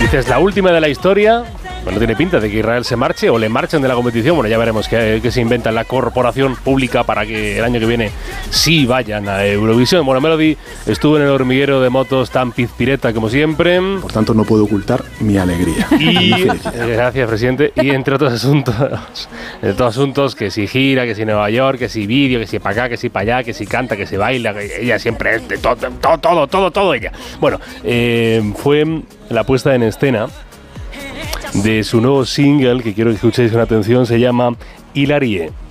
Dices, la última de la historia. Bueno, tiene pinta de que Israel se marche o le marchen de la competición. Bueno, ya veremos qué se inventa en la corporación pública para que el año que viene sí vayan a Eurovisión. Bueno, Melody estuvo en el hormiguero de motos tan pizpireta como siempre. Por tanto, no puedo ocultar mi alegría. Y gracias, presidente. Y entre otros asuntos, que si gira, que si Nueva York, que si vídeo, que si para acá, que si para allá, que si canta, que si baila, que ella siempre es de todo ella. Bueno, fue la puesta en escena de su nuevo single, que quiero que escuchéis con atención, se llama Hilarie.